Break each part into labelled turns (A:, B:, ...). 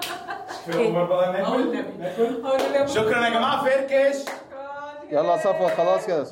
A: في الأوبر بقى ناكل. شكرا يا جماعة فركش.
B: يلا صفوة خلاص كده.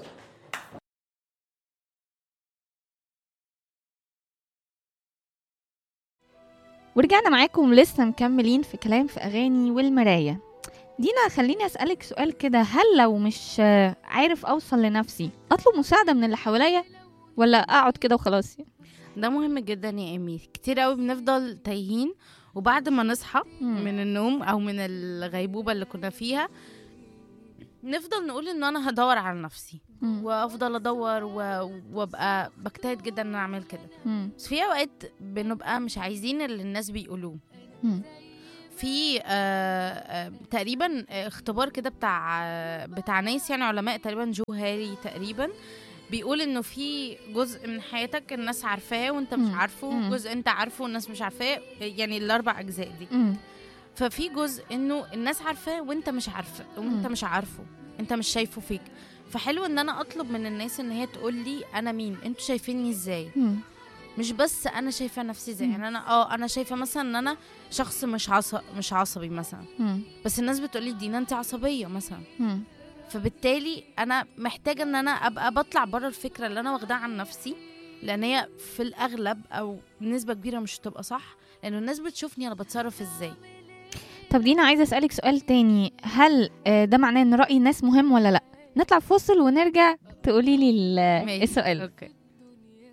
C: ورجعنا معاكم لسه مكملين في كلام في أغاني والمراية. دينا خليني أسألك سؤال كده، هل لو مش عارف أوصل لنفسي أطلب مساعدة من اللي حواليا ولا أقعد كده وخلاص؟
D: ده مهم جدا يا ايمي. كتير قوي بنفضل تايهين وبعد ما نصحى من النوم او من الغيبوبة اللي كنا فيها نفضل نقول ان انا هدور على نفسي وافضل ادور وابقى بجتهد جدا ان أنا اعمل كده. بس في اوقات بنبقى مش عايزين اللي الناس بيقولوه. في تقريبا اختبار كده بتاع ناس يعني علماء تقريبا جو هاري تقريبا بيقول انه في جزء من حياتك الناس عارفاه وانت مش عارفه، وجزء انت عارفه والناس مش عارفاه، يعني الاربع اجزاء دي. ففي جزء انه الناس عارفاه وانت مش عارفه وانت مش عارفه، انت مش شايفه فيك. فحلو ان انا اطلب من الناس ان هي تقول لي انا مين، انتوا شايفيني ازاي، مش بس انا شايفه نفسي ازاي. يعني انا شايفه مثلا ان انا شخص مش عصبي مثلا، بس الناس بتقول لي دينا انت عصبيه مثلا. فبالتالي انا محتاجه ان انا ابقى بطلع بره الفكره اللي انا واخداها عن نفسي، لان هي في الاغلب او بنسبه كبيره مش هتبقى صح، لانه الناس بتشوفني انا بتصرف ازاي.
C: طب دينا عايزه اسالك سؤال تاني، هل ده معناه ان راي الناس مهم ولا لا؟ نطلع فاصل ونرجع تقولي لي السؤال.
D: اوكي.